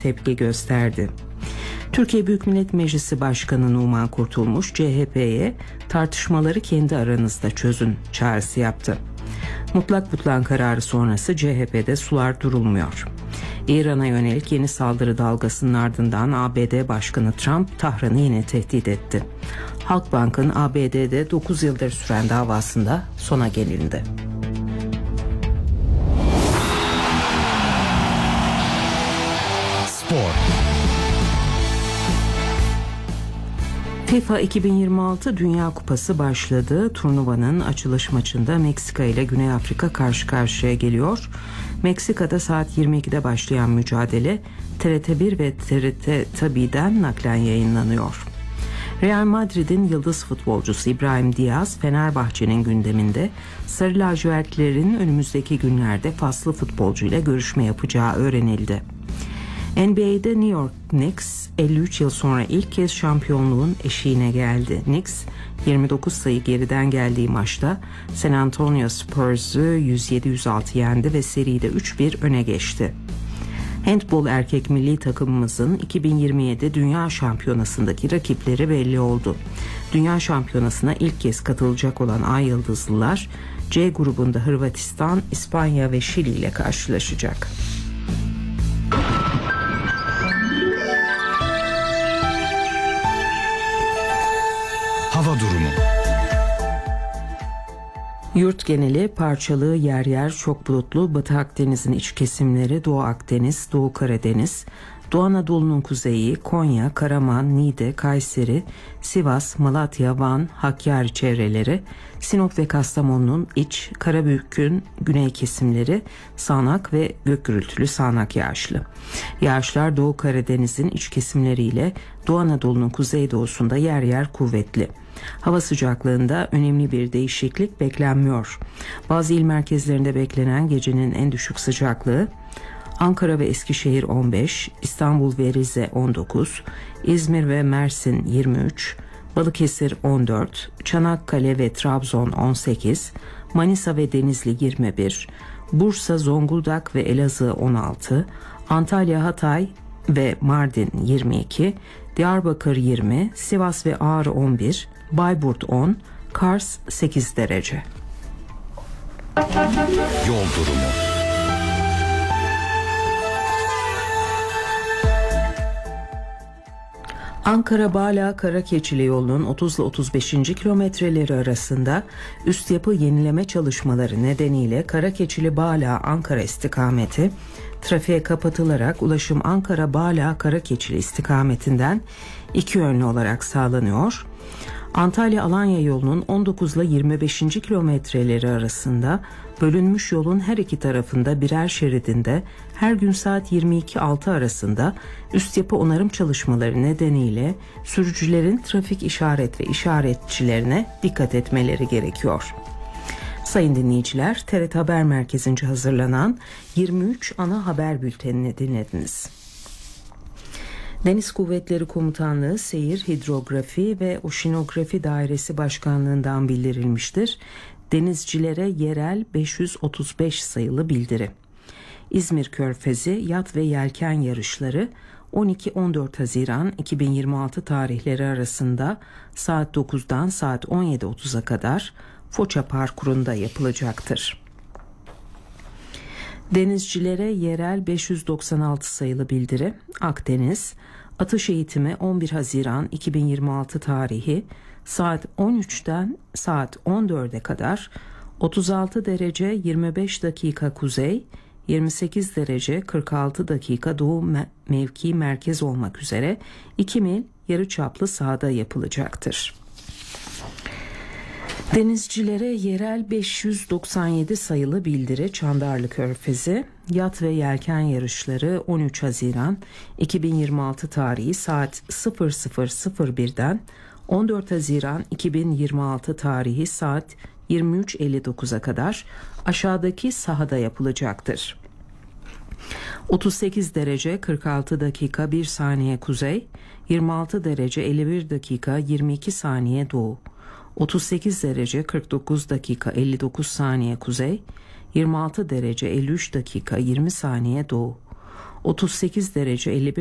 tepki gösterdi. Türkiye Büyük Millet Meclisi Başkanı Numan Kurtulmuş, CHP'ye tartışmaları kendi aranızda çözün çağrısı yaptı. Mutlak butlan kararı sonrası CHP'de sular durulmuyor. İran'a yönelik yeni saldırı dalgasının ardından ABD Başkanı Trump Tahran'ı yine tehdit etti. Halkbank'ın ABD'de 9 yıldır süren davasında sona gelindi. Spor. FIFA 2026 Dünya Kupası başladı. Turnuvanın açılış maçında Meksika ile Güney Afrika karşı karşıya geliyor. Meksika'da saat 22'de başlayan mücadele TRT1 ve TRT Tabi'den naklen yayınlanıyor. Real Madrid'in yıldız futbolcusu İbrahim Diaz, Fenerbahçe'nin gündeminde. Sarı lacivertlerin önümüzdeki günlerde faslı futbolcuyla görüşme yapacağı öğrenildi. NBA'de New York Knicks 53 yıl sonra ilk kez şampiyonluğun eşiğine geldi. Knicks 29 sayı geriden geldiği maçta San Antonio Spurs'u 107-106 yendi ve seride 3-1 öne geçti. Handbol erkek milli takımımızın 2027 Dünya Şampiyonası'ndaki rakipleri belli oldu. Dünya Şampiyonası'na ilk kez katılacak olan Ay Yıldızlılar C grubunda Hırvatistan, İspanya ve Şili ile karşılaşacak. Hava durumu. Yurt geneli parçalı, yer yer çok bulutlu. Batı Akdeniz'in iç kesimleri, Doğu Akdeniz, Doğu Karadeniz, Doğu Anadolu'nun kuzeyi, Konya, Karaman, Niğde, Kayseri, Sivas, Malatya, Van, Hakkari çevreleri, Sinop ve Kastamonu'nun iç, Karabük'ün güney kesimleri sağanak ve gök gürültülü sağanak yağışlı. Yağışlar Doğu Karadeniz'in iç kesimleriyle Doğu Anadolu'nun kuzeydoğusunda yer yer kuvvetli. Hava sıcaklığında önemli bir değişiklik beklenmiyor. Bazı il merkezlerinde beklenen gecenin en düşük sıcaklığı Ankara ve Eskişehir 15, İstanbul ve Rize 19, İzmir ve Mersin 23, Balıkesir 14, Çanakkale ve Trabzon 18, Manisa ve Denizli 21, Bursa, Zonguldak ve Elazığ 16, Antalya, Hatay ve Mardin 22, Diyarbakır 20, Sivas ve Ağrı 11, Bayburt 10, Kars 8 derece. Yol durumu. Ankara-Bağla Karakeçili yolunun 30 ile 35. kilometreleri arasında üst yapı yenileme çalışmaları nedeniyle Karakeçili-Bağla Ankara istikameti trafiğe kapatılarak ulaşım Ankara-Bağla Karakeçili istikametinden iki yönlü olarak sağlanıyor. Antalya-Alanya yolunun 19 ile 25. kilometreleri arasında bölünmüş yolun her iki tarafında birer şeridinde her gün saat 22.06 arasında üst yapı onarım çalışmaları nedeniyle sürücülerin trafik işaret ve işaretçilerine dikkat etmeleri gerekiyor. Sayın dinleyiciler, TRT Haber Merkezi'nce hazırlanan 23 ana haber bültenini dinlediniz. Deniz Kuvvetleri Komutanlığı Seyir, Hidrografi ve Oşinografi Dairesi Başkanlığı'ndan bildirilmiştir. Denizcilere yerel 535 sayılı bildiri. İzmir Körfezi yat ve yelken yarışları 12-14 Haziran 2026 tarihleri arasında saat 9'dan saat 17.30'a kadar Foça Parkuru'nda yapılacaktır. Denizcilere yerel 596 sayılı bildiri. Akdeniz atış eğitimi 11 Haziran 2026 tarihi saat 13'ten saat 14'e kadar 36 derece 25 dakika kuzey, 28 derece 46 dakika doğu mevki merkez olmak üzere 2 mil yarıçaplı sahada yapılacaktır. Denizcilere yerel 597 sayılı bildiri. Çandarlı Körfezi yat ve yelken yarışları 13 Haziran 2026 tarihi saat 00:01'den 14 Haziran 2026 tarihi saat 23:59'a kadar aşağıdaki sahada yapılacaktır. 38 derece 46 dakika 1 saniye kuzey, 26 derece 51 dakika 22 saniye doğu, 38 derece 49 dakika 59 saniye kuzey, 26 derece 53 dakika 20 saniye doğu, 38 derece 51